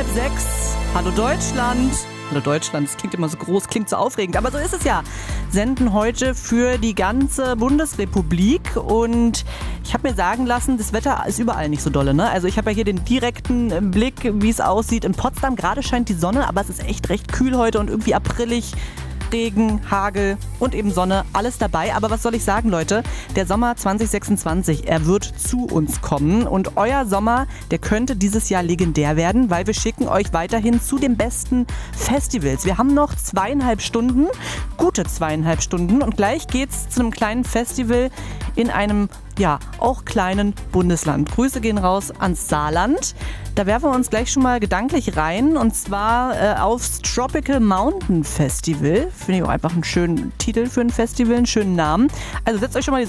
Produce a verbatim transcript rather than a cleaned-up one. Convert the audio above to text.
sechs. Hallo Deutschland. Hallo Deutschland, das klingt immer so groß, klingt so aufregend, aber so ist es ja. Senden heute für die ganze Bundesrepublik und ich habe mir sagen lassen, das Wetter ist überall nicht so dolle, ne? Also ich habe ja hier den direkten Blick, wie es aussieht. In Potsdam gerade scheint die Sonne, aber es ist echt recht kühl heute und irgendwie aprillig. Regen, Hagel und eben Sonne, alles dabei. Aber was soll ich sagen, Leute? Der Sommer zwanzig sechsundzwanzig, er wird zu uns kommen. Und euer Sommer, der könnte dieses Jahr legendär werden, weil wir schicken euch weiterhin zu den besten Festivals. Wir haben noch zweieinhalb Stunden, gute zweieinhalb Stunden. Und gleich geht's zu einem kleinen Festival in einem, ja, auch kleinen Bundesland. Grüße gehen raus ans Saarland. Da werfen wir uns gleich schon mal gedanklich rein und zwar äh, aufs Tropical Mountain Festival. Finde ich auch einfach einen schönen Titel für ein Festival, einen schönen Namen. Also setzt euch schon mal die